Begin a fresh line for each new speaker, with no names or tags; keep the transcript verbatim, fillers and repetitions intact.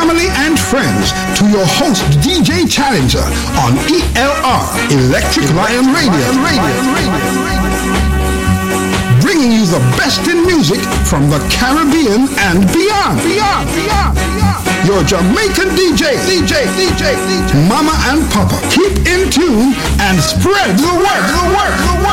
family, and friends to your host, D J Challenger, on E L R, Electric Lion Radio. Bringing you the best in music from the Caribbean and beyond. Beyond, beyond, beyond. Your Jamaican D J, D J, D J, D J, Mama and Papa. Keep in tune and spread the word, the word, the word.